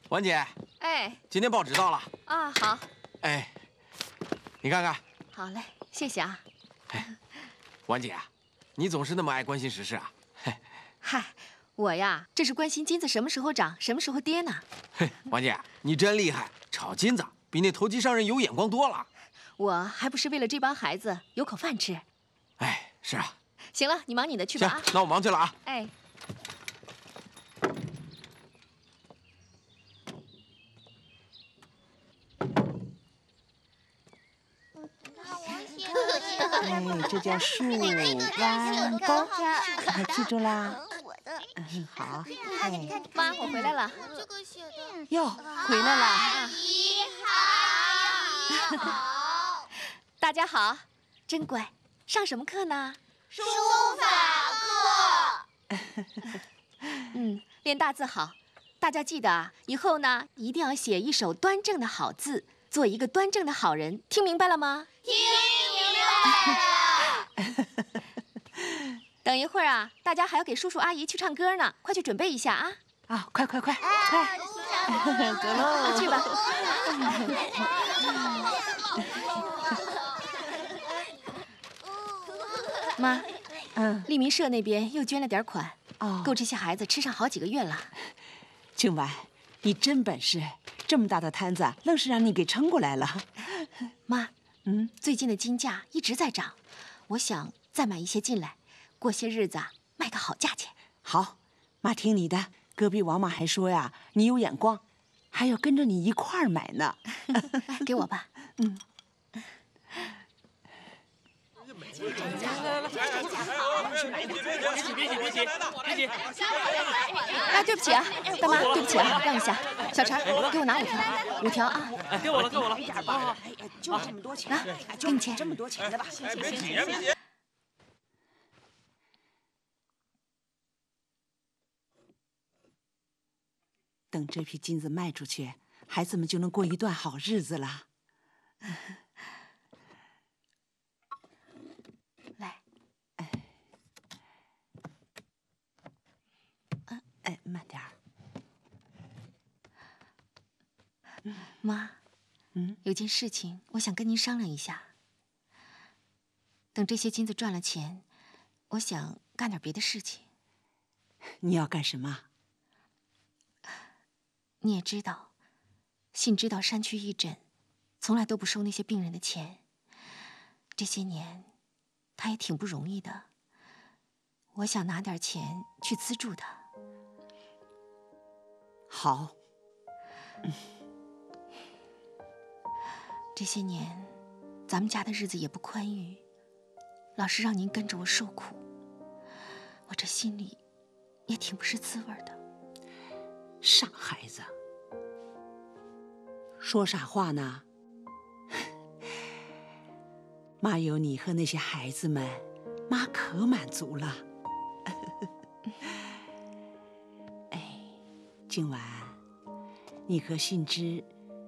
婉姐， 哎， 今天报纸到了啊，好， 哎，你看看。 好嘞，谢谢啊。 婉姐啊，你总是那么爱关心时事啊。 嗨，我呀，这是关心金子什么时候涨，什么时候跌呢。 嘿，婉姐，你真厉害，炒金子比那投机商人有眼光多了。 我还不是为了这帮孩子有口饭吃。 哎，是啊。 行了，你忙你的去吧啊。 行，那我忙去了啊。 哎。 哎，这叫竖弯钩，记住啦。好。哎， 妈，我回来了。 哟，回来了。 阿姨好。 大家好，真乖。上什么课呢？ 书法课。 练大字好。大家记得啊，以后呢一定要写一手端正的好字，做一个端正的好人。听明白了吗？ 听明白了。 等一会儿啊，大家还要给叔叔阿姨去唱歌呢，快去准备一下啊！ 啊，快！走喽， 去吧。妈，利民社那边又捐了点款，够这些孩子吃上好几个月了。 静婉，你真本事，这么大的摊子，愣是让你给撑过来了。 妈，最近的金价一直在涨，我想再买一些进来，过些日子啊，卖个好价钱。 好，妈听你的。隔壁王妈还说呀，你有眼光，还要跟着你一块儿买呢。 给我吧。 别急！ 哎，对不起啊，大妈，对不起啊，让一下。小陈，给我拿5条啊。 给我了。 就这么多钱， 给你钱。 这么多钱的吧？行。 别急。 等这批金子卖出去，孩子们就能过一段好日子了。 来， 慢点儿。 妈，有件事情我想跟您商量一下。等这些金子赚了钱，我想干点别的事情。 你要干什么？ 你也知道，信知道山区义诊从来都不收那些病人的钱。这些年，他也挺不容易的。我想拿点钱去资助他。 好。 这些年，咱们家的日子也不宽裕，老是让您跟着我受苦，我这心里也挺不是滋味的。 傻孩子，说傻话呢？妈有你和那些孩子们，妈可满足了。哎，静婉，你和信之，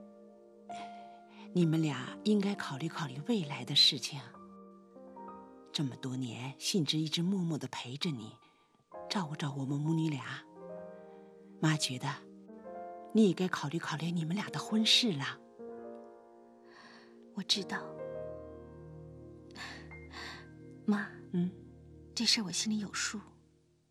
你们俩应该考虑考虑未来的事情。这么多年，信之一直默默地陪着你，照顾我们母女俩。妈觉得，你也该考虑考虑你们俩的婚事了。 我知道，妈，这事儿我心里有数。